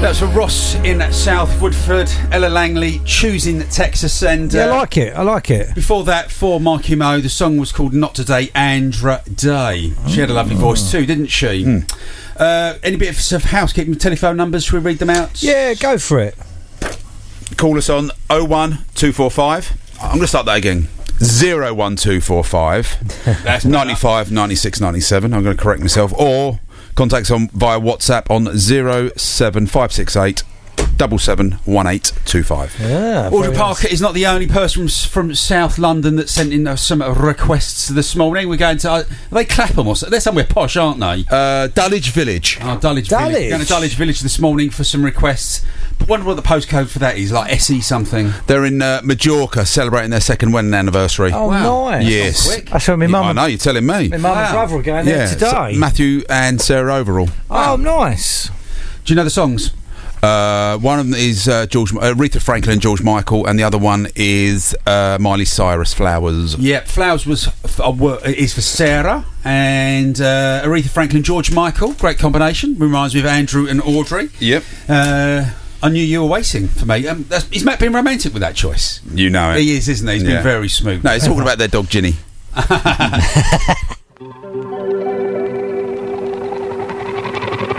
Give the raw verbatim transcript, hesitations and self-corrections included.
That's for Ross in South Woodford, Ella Langley, Choosing Texas, and yeah, uh, I like it. I like it. Before that, for Marky Mo, the song was called "Not Today." Andra Day. She had a lovely voice too, didn't she? Mm. Uh, any bits of housekeeping telephone numbers? Should we read them out? Yeah, go for it. Call us on oh one two four five. I'm going to start that again. zero one two four five. That's ninety-five ninety-six ninety-seven. I'm going to correct myself. Or contact us on via WhatsApp on zero seven five six eight double seven one eight two five. Yeah, Audrey Parker nice. Is not the only person from, from South London that sent in uh, some requests this morning. We're going to uh, are they Clapham or so? They're somewhere posh, aren't they? Uh, Dulwich Village. Oh, Dulwich, Dulwich. Village. Going to Dulwich Village this morning for some requests. But wonder what the postcode for that is. Like S E something. They're in uh, Majorca, celebrating their second wedding anniversary. Oh, wow. nice! Yes, That's, that's where my mum. Yeah, I know you're telling me. My mum wow. and brother are going yeah, there today. So Matthew and Sarah Overall. Wow. Oh, nice. Do you know the songs? Uh, one of them is uh, George, uh, Aretha Franklin and George Michael, and the other one is uh, Miley Cyrus, Flowers. Yeah, Flowers was f- uh, were, is for Sarah, and uh, Aretha Franklin, George Michael. Great combination. Reminds me of Andrew and Audrey. Yep. Uh, I knew you were waiting for me. Um, that's, is Matt being romantic with that choice? You know it. He is, isn't he? He's yeah. been very smooth. No, he's talking about their dog Ginny.